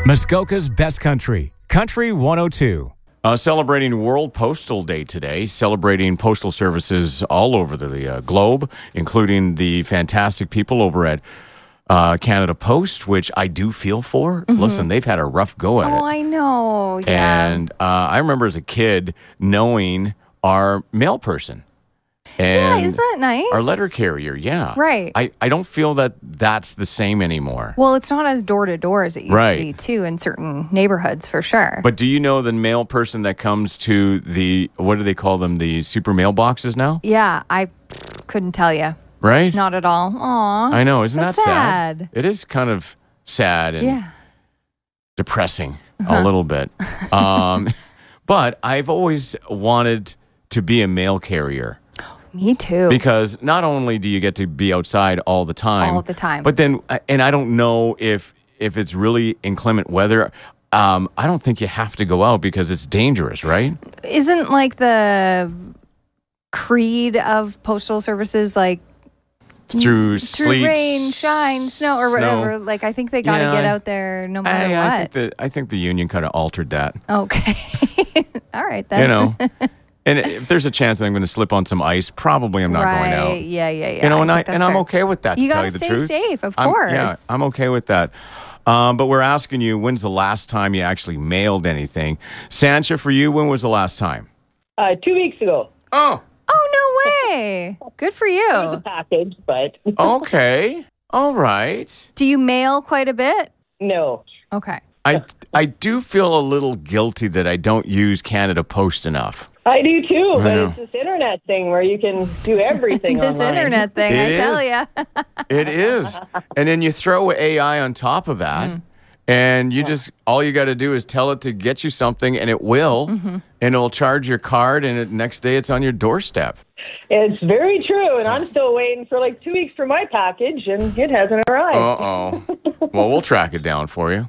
Muskoka's Best Country, Country 102. Celebrating World Postal Day today, celebrating postal services all over the globe, including the fantastic people over at Canada Post, which I do feel for. Mm-hmm. Listen, they've had a rough go at it. Oh, I know. Yeah. And I remember as a kid knowing our mail person. And yeah, isn't that nice? Our letter carrier, yeah. Right. I don't feel that that's the same anymore. Well, it's not as door-to-door as it used to be, too, in certain neighborhoods, for sure. But do you know the mail person that comes to the, what do they call them, the super mailboxes now? Yeah, I couldn't tell you. Right? Not at all. Aw. I know. Isn't that sad? It is kind of sad and depressing a little bit. But I've always wanted to be a mail carrier. Me too. Because not only do you get to be outside all the time. But then, and I don't know if it's really inclement weather. I don't think you have to go out because it's dangerous, right? Isn't like the creed of postal services like through sleet, rain, shine, snow, or whatever? Like I think they got to get out there no matter what. I think the union kind of altered that. Okay. All right then. You know. And if there's a chance that I'm going to slip on some ice, probably I'm not going out. Yeah. You know, and I'm okay with that, to tell you the truth. You got to stay safe, of course. I'm okay with that. But we're asking you, when's the last time you actually mailed anything? Sancha, for you, when was the last time? 2 weeks ago. Oh, no way. Good for you. It was a package, but... Okay. All right. Do you mail quite a bit? No. Okay. I do feel a little guilty that I don't use Canada Post enough. I do too, but it's this internet thing where you can do everything this online. Internet thing, I tell you. It is. And then you throw AI on top of that, and you just, all you got to do is tell it to get you something, and it will, and it'll charge your card, and next day it's on your doorstep. It's very true, and I'm still waiting for like 2 weeks for my package, and it hasn't arrived. Uh-oh. Well, we'll track it down for you.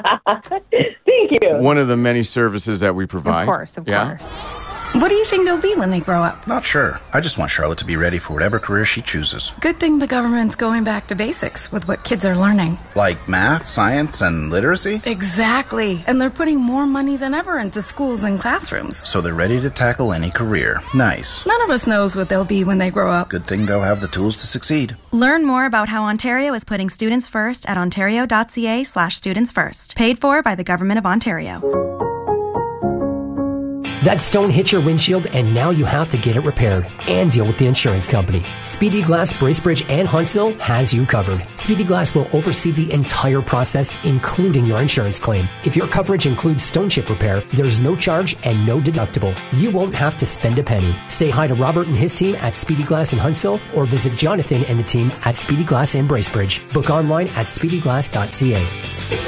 Thank you. One of the many services that we provide. Of course. What do you think they'll be when they grow up? Not sure. I just want Charlotte to be ready for whatever career she chooses. Good thing the government's going back to basics with what kids are learning. Like math, science, and literacy? Exactly. And they're putting more money than ever into schools and classrooms. So they're ready to tackle any career. Nice. None of us knows what they'll be when they grow up. Good thing they'll have the tools to succeed. Learn more about how Ontario is putting students first at ontario.ca/students first. Paid for by the Government of Ontario. That stone hit your windshield and now you have to get it repaired and deal with the insurance company. Speedy Glass Bracebridge and Huntsville has you covered. Speedy Glass will oversee the entire process, including your insurance claim. If your coverage includes stone chip repair, there's no charge and no deductible. You won't have to spend a penny. Say hi to Robert and his team at Speedy Glass in Huntsville or visit Jonathan and the team at Speedy Glass in Bracebridge. Book online at speedyglass.ca.